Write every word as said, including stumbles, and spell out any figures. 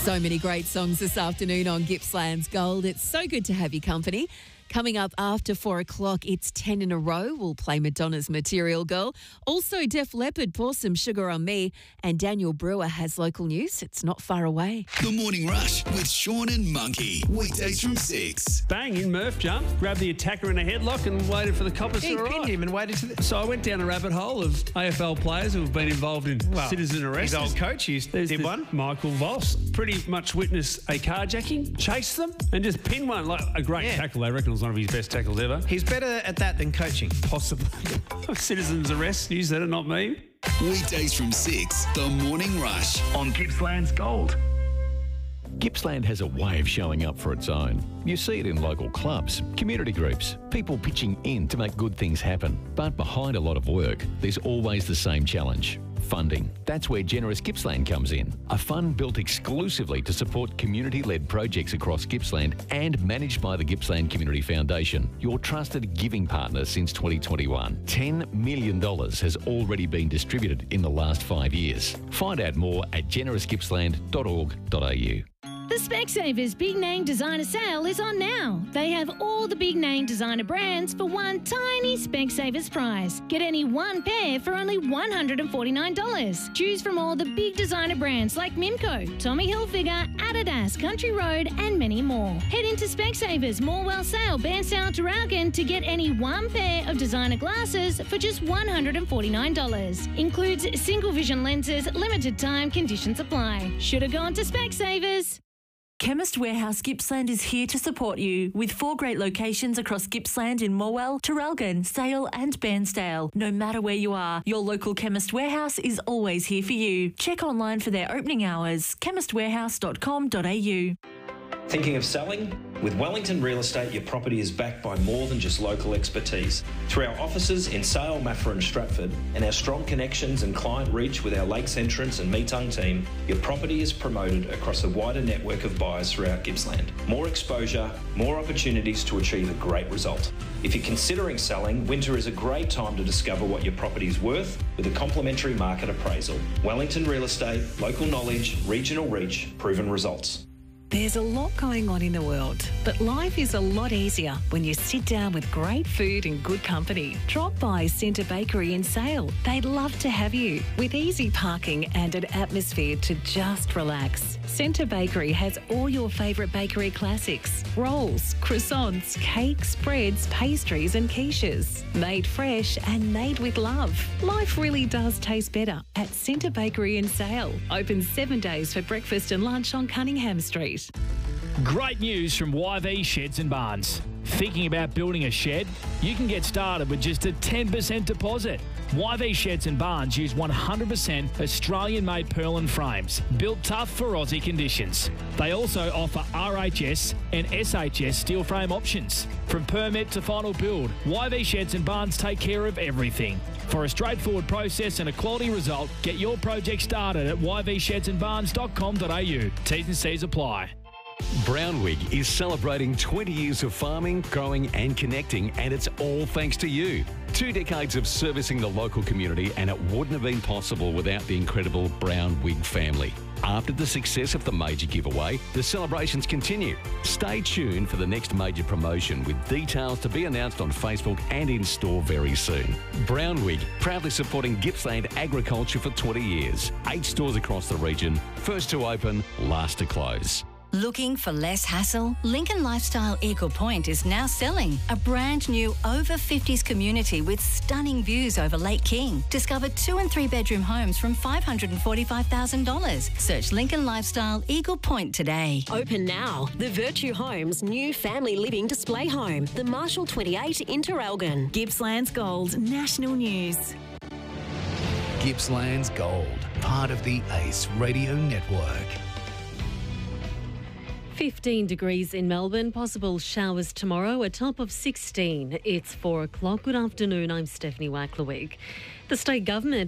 So many great songs this afternoon on Gippsland's Gold. It's so good to have your company. Coming up after four o'clock, it's ten in a row. We'll play Madonna's Material Girl. Also, Def Leppard, Pour Some Sugar on Me. And Daniel Brewer has local news. It's not far away. The Morning Rush with Sean and Monkey. Weekdays from six. Bang, in Murph jump, grabbed the attacker in a headlock and waited for the coppers He to pinned arrive. him and waited to the... So I went down a rabbit hole of A F L players who have been involved in Well, citizen arrests. His old coach used, There's did the one. Michael Voss. Pretty much witnessed a carjacking, chased them and just pinned one. Like a great Yeah. tackle. They reckon it was one of his best tackles ever. He's better at that than coaching. Possibly. Citizens arrest. You said it, not me. Weekdays from six. The Morning Rush on Gippsland's Gold. Gippsland has a way of showing up for its own. You see it in local clubs, community groups, people pitching in to make good things happen. But behind a lot of work, there's always the same challenge. Funding. That's where Generous Gippsland comes in. A fund built exclusively to support community-led projects across Gippsland and managed by the Gippsland Community Foundation, your trusted giving partner since twenty twenty-one. ten million dollars has already been distributed in the last five years. Find out more at generous gippsland dot org dot a u. The Specsavers Big Name Designer Sale is on now. They have all the big name designer brands for one tiny Specsavers price. Get any one pair for only one hundred forty-nine dollars. Choose from all the big designer brands like Mimco, Tommy Hilfiger, Adidas, Country Road and many more. Head into Specsavers, Morwell Sale, Bairnsdale to Traralgon to get any one pair of designer glasses for just one hundred forty-nine dollars. Includes single vision lenses, limited time, conditions apply. Should have gone to Specsavers. Chemist Warehouse Gippsland is here to support you with four great locations across Gippsland in Morwell, Traralgon, Sale and Bairnsdale. No matter where you are, your local Chemist Warehouse is always here for you. Check online for their opening hours, chemist warehouse dot com dot a u. Thinking of selling? With Wellington Real Estate, your property is backed by more than just local expertise. Through our offices in Sale, Maffra and Stratford, and our strong connections and client reach with our Lakes Entrance and Meetung team, your property is promoted across a wider network of buyers throughout Gippsland. More exposure, more opportunities to achieve a great result. If you're considering selling, winter is a great time to discover what your property is worth with a complimentary market appraisal. Wellington Real Estate, local knowledge, regional reach, proven results. There's a lot going on in the world, but life is a lot easier when you sit down with great food and good company. Drop by Centre Bakery in Sale. They'd love to have you with easy parking and an atmosphere to just relax. Centre Bakery has all your favourite bakery classics, rolls, croissants, cakes, breads, pastries and quiches. Made fresh and made with love. Life really does taste better at Centre Bakery in Sale. Open seven days for breakfast and lunch on Cunningham Street. Great news from Y V Sheds and Barns. Thinking about building a shed? You can get started with just a ten percent deposit. Y V Sheds and Barns use one hundred percent Australian-made purlin frames, built tough for Aussie conditions. They also offer R H S and S H S steel frame options. From permit to final build, Y V Sheds and Barns take care of everything. For a straightforward process and a quality result, get your project started at y v sheds and barns dot com dot a u. T's and C's apply. Brownwig is celebrating twenty years of farming, growing and connecting, and it's all thanks to you. Two decades of servicing the local community, and it wouldn't have been possible without the incredible Brownwig family. After the success of the major giveaway, the celebrations continue. Stay tuned for the next major promotion with details to be announced on Facebook and in store very soon. Brownwig, proudly supporting Gippsland agriculture for twenty years. Eight stores across the region, first to open, last to close. Looking for less hassle? Lincoln Lifestyle Eagle Point is now selling a brand new over fifties community with stunning views over Lake King. Discover two and three bedroom homes from five hundred forty-five thousand dollars. Search Lincoln Lifestyle Eagle Point today. Open now. The Virtue Homes new family living display home. The Marshall twenty-eight in Traralgon. Gippsland's Gold, national news. Gippsland's Gold, part of the Ace Radio Network. fifteen degrees in Melbourne, possible showers tomorrow, a top of sixteen. It's four o'clock. Good afternoon, I'm Stephanie Wacklewig. The state government